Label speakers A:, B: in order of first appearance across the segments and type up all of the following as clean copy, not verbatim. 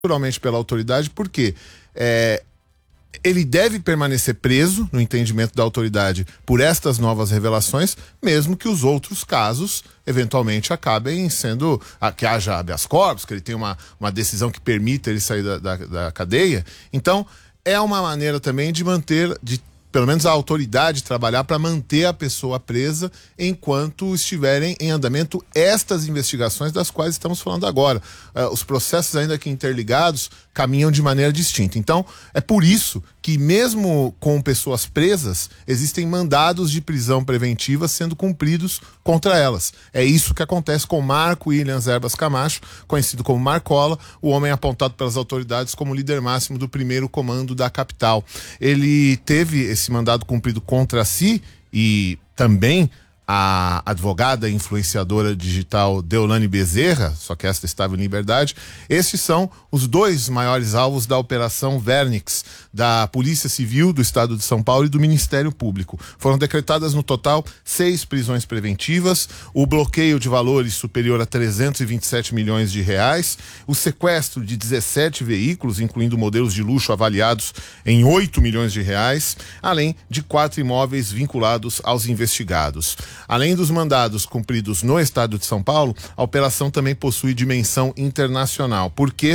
A: naturalmente pela autoridade, porque ele deve permanecer preso, no entendimento da autoridade, por estas novas revelações, mesmo que os outros casos, eventualmente, acabem sendo... que haja habeas corpus, que ele tenha uma decisão que permita ele sair da cadeia. Então, é uma maneira também de manter... pelo menos a autoridade trabalhar para manter a pessoa presa enquanto estiverem em andamento estas investigações das quais estamos falando agora. Os processos, ainda que interligados, caminham de maneira distinta. Então, é por isso que mesmo com pessoas presas, existem mandados de prisão preventiva sendo cumpridos contra elas. É isso que acontece com Marco Williams Erbas Camacho, conhecido como Marcola, o homem apontado pelas autoridades como líder máximo do primeiro comando da capital. Ele teve esse mandado cumprido contra si e também a advogada e influenciadora digital Deolane Bezerra, só que esta estava em liberdade. Estes são os dois maiores alvos da Operação Vernix, da Polícia Civil do Estado de São Paulo e do Ministério Público. Foram decretadas no total 6 prisões preventivas, o bloqueio de valores superior a 327 milhões de reais, o sequestro de 17 veículos, incluindo modelos de luxo avaliados em 8 milhões de reais, além de 4 imóveis vinculados aos investigados. Além dos mandados cumpridos no estado de São Paulo, a operação também possui dimensão internacional, porque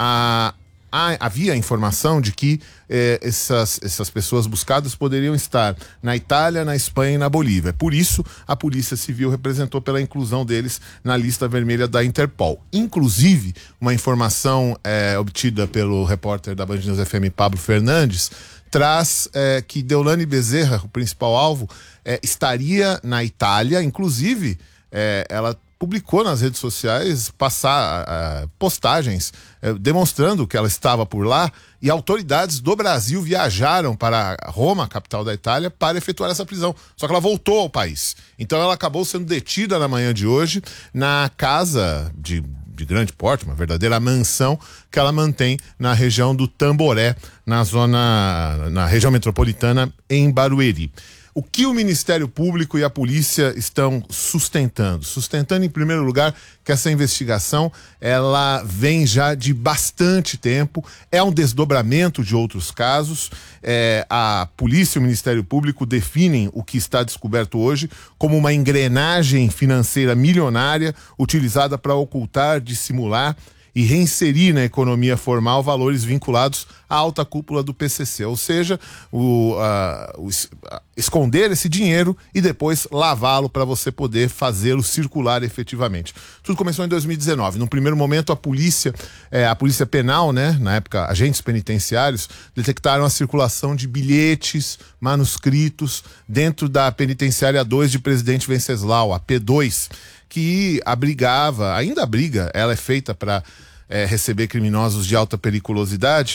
A: havia informação de que essas pessoas buscadas poderiam estar na Itália, na Espanha e na Bolívia. Por isso, a Polícia Civil representou pela inclusão deles na lista vermelha da Interpol. Inclusive, uma informação obtida pelo repórter da Band News FM, Pablo Fernandes, traz que Deolane Bezerra, o principal alvo, estaria na Itália. Inclusive, ela publicou nas redes sociais postagens demonstrando que ela estava por lá, e autoridades do Brasil viajaram para Roma, capital da Itália, para efetuar essa prisão. Só que ela voltou ao país. Então ela acabou sendo detida na manhã de hoje na casa de grande porte, uma verdadeira mansão que ela mantém na região do Tamboré, na região metropolitana, em Barueri. O que o Ministério Público e a polícia estão sustentando? Sustentando, em primeiro lugar, que essa investigação ela vem já de bastante tempo, é um desdobramento de outros casos. A polícia e o Ministério Público definem o que está descoberto hoje como uma engrenagem financeira milionária utilizada para ocultar, dissimular e reinserir na economia formal valores vinculados à alta cúpula do PCC, ou seja, esconder esse dinheiro e depois lavá-lo para você poder fazê-lo circular efetivamente. Tudo começou em 2019. No primeiro momento, a polícia penal, né, na época, agentes penitenciários, detectaram a circulação de bilhetes manuscritos dentro da penitenciária 2 de Presidente Venceslau, a P2, que ainda abriga, ela é feita para receber criminosos de alta periculosidade.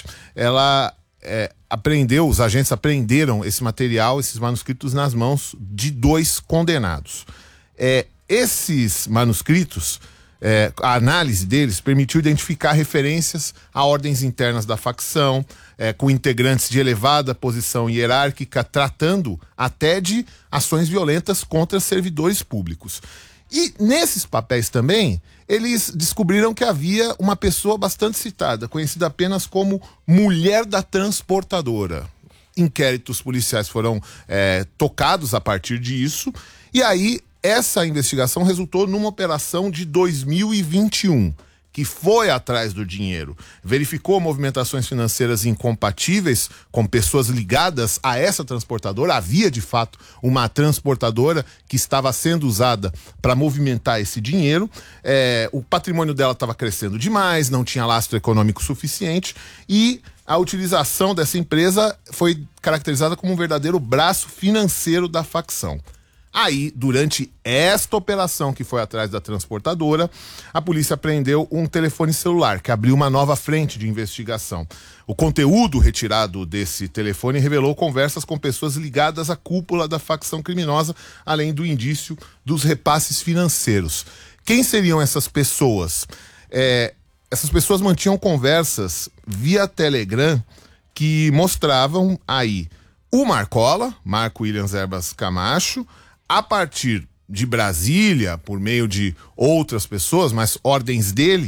A: Os agentes apreenderam esse material, esses manuscritos, nas mãos de 2 condenados. Esses manuscritos, a análise deles permitiu identificar referências a ordens internas da facção, com integrantes de elevada posição hierárquica, tratando até de ações violentas contra servidores públicos. E nesses papéis também, eles descobriram que havia uma pessoa bastante citada, conhecida apenas como Mulher da Transportadora. Inquéritos policiais foram tocados a partir disso, e aí essa investigação resultou numa operação de 2021, que foi atrás do dinheiro, verificou movimentações financeiras incompatíveis com pessoas ligadas a essa transportadora. Havia, de fato, uma transportadora que estava sendo usada para movimentar esse dinheiro. O patrimônio dela estava crescendo demais, não tinha lastro econômico suficiente, e a utilização dessa empresa foi caracterizada como um verdadeiro braço financeiro da facção. Aí, durante esta operação que foi atrás da transportadora, a polícia apreendeu um telefone celular, que abriu uma nova frente de investigação. O conteúdo retirado desse telefone revelou conversas com pessoas ligadas à cúpula da facção criminosa, além do indício dos repasses financeiros. Quem seriam essas pessoas? Essas pessoas mantinham conversas via Telegram que mostravam aí o Marcola, Marco Williams Erbas Camacho, a partir de Brasília, por meio de outras pessoas, mas ordens dele,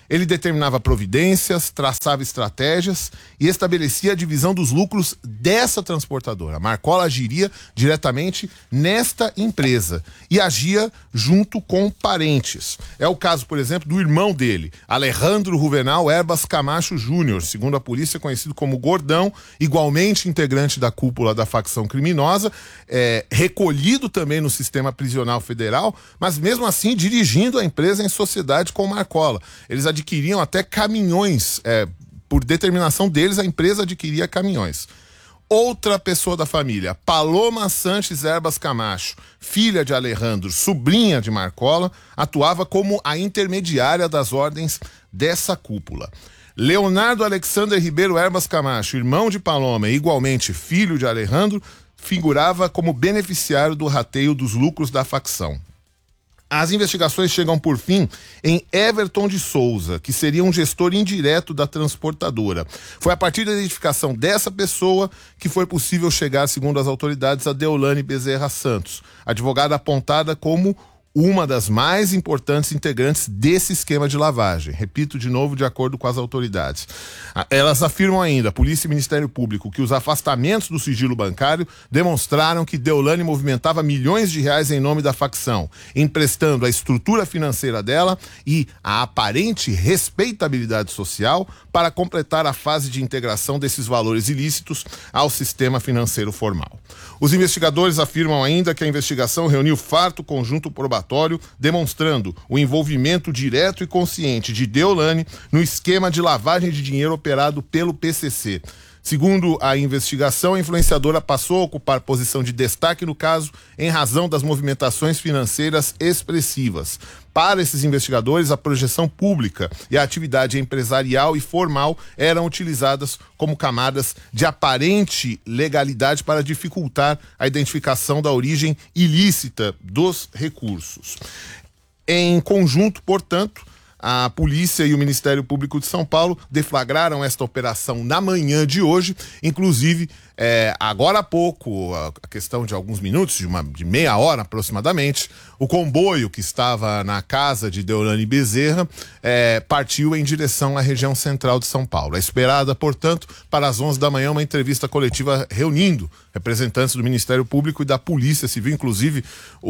A: Ele determinava providências, traçava estratégias e estabelecia a divisão dos lucros dessa transportadora. A Marcola agiria diretamente nesta empresa e agia junto com parentes. É o caso, por exemplo, do irmão dele, Alejandro Juvenal Herbas Camacho Júnior, segundo a polícia conhecido como Gordão, igualmente integrante da cúpula da facção criminosa, recolhido também no sistema prisional federal, mas mesmo assim dirigindo a empresa em sociedade com Marcola. Eles adquiriam até caminhões, por determinação deles, a empresa adquiria caminhões. Outra pessoa da família, Paloma Sanches Herbas Camacho, filha de Alejandro, sobrinha de Marcola, atuava como a intermediária das ordens dessa cúpula. Leonardo Alexander Ribeiro Herbas Camacho, irmão de Paloma e igualmente filho de Alejandro, figurava como beneficiário do rateio dos lucros da facção. As investigações chegam por fim em Everton de Souza, que seria um gestor indireto da transportadora. Foi a partir da identificação dessa pessoa que foi possível chegar, segundo as autoridades, a Deolane Bezerra Santos, advogada apontada como uma das mais importantes integrantes desse esquema de lavagem. Repito de novo, de acordo com as autoridades. Elas afirmam ainda, Polícia e Ministério Público, que os afastamentos do sigilo bancário demonstraram que Deolane movimentava milhões de reais em nome da facção, emprestando a estrutura financeira dela e a aparente respeitabilidade social para completar a fase de integração desses valores ilícitos ao sistema financeiro formal. Os investigadores afirmam ainda que a investigação reuniu farto conjunto probatório, demonstrando o envolvimento direto e consciente de Deolane no esquema de lavagem de dinheiro operado pelo PCC. Segundo a investigação, a influenciadora passou a ocupar posição de destaque no caso em razão das movimentações financeiras expressivas. Para esses investigadores, a projeção pública e a atividade empresarial e formal eram utilizadas como camadas de aparente legalidade para dificultar a identificação da origem ilícita dos recursos. Em conjunto, portanto, a polícia e o Ministério Público de São Paulo deflagraram esta operação na manhã de hoje, inclusive agora há pouco, a questão de alguns minutos, de meia hora aproximadamente, o comboio que estava na casa de Deolane Bezerra partiu em direção à região central de São Paulo. É esperada, portanto, para as 11 da manhã uma entrevista coletiva reunindo representantes do Ministério Público e da Polícia Civil, inclusive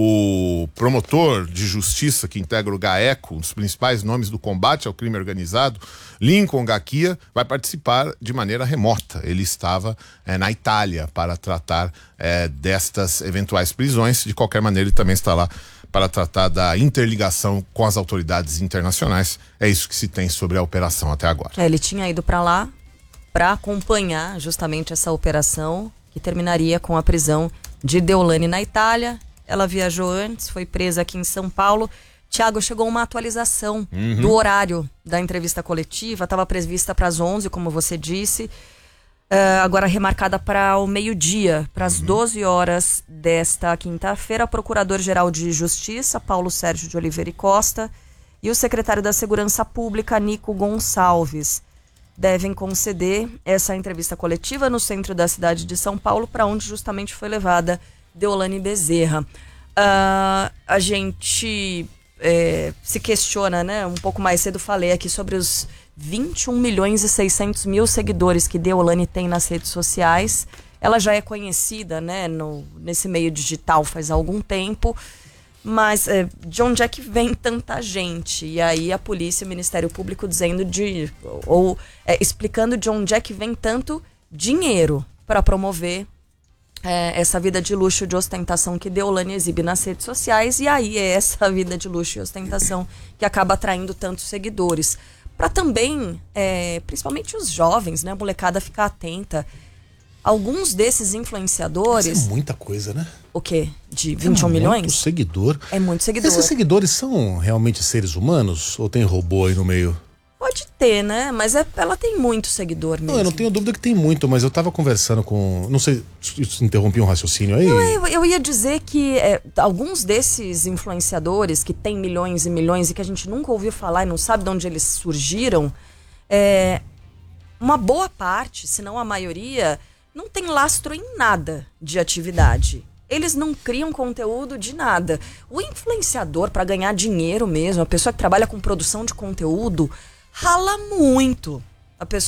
A: o promotor de justiça que integra o GAECO, um dos principais nomes do combate ao crime organizado, Lincoln Gaquia, vai participar de maneira remota. Ele estava na Itália para tratar destas eventuais prisões. De qualquer maneira, ele também está lá para tratar da interligação com as autoridades internacionais. É isso que se tem sobre a operação até agora.
B: Ele tinha ido para lá para acompanhar justamente essa operação que terminaria com a prisão de Deolane na Itália. Ela viajou antes, foi presa aqui em São Paulo. Tiago, chegou uma atualização do horário da entrevista coletiva. Estava prevista para as 11, como você disse. Agora remarcada para o meio-dia, para as 12 horas desta quinta-feira. O Procurador-Geral de Justiça, Paulo Sérgio de Oliveira e Costa, e o secretário da Segurança Pública, Nico Gonçalves, devem conceder essa entrevista coletiva no centro da cidade de São Paulo, para onde justamente foi levada Deolane Bezerra. A gente se questiona, né? Um pouco mais cedo falei aqui sobre os 21 milhões e 600 mil seguidores que Deolane tem nas redes sociais. Ela já é conhecida, né, nesse meio digital faz algum tempo, mas de onde é que vem tanta gente? E aí a polícia e o Ministério Público dizendo explicando de onde é que vem tanto dinheiro para promover essa vida de luxo, de ostentação que Deolane exibe nas redes sociais. E aí é essa vida de luxo e ostentação que acaba atraindo tantos seguidores. Para também, principalmente os jovens, né, a molecada ficar atenta. Alguns desses influenciadores...
C: Isso é muita coisa, né?
B: O quê? De 21 milhões?
C: Muito seguidor.
B: É muito seguidor.
C: Esses seguidores são realmente seres humanos? Ou tem robô aí no meio?
B: Pode ter, né? Mas ela tem muito seguidor mesmo.
C: Não, eu não tenho dúvida que tem muito, mas eu tava conversando com... Não sei se interrompi um raciocínio aí.
B: Não, eu ia dizer que alguns desses influenciadores que têm milhões e milhões e que a gente nunca ouviu falar e não sabe de onde eles surgiram, uma boa parte, se não a maioria, não tem lastro em nada de atividade. Eles não criam conteúdo de nada. O influenciador, para ganhar dinheiro mesmo, a pessoa que trabalha com produção de conteúdo, rala muito. A pessoa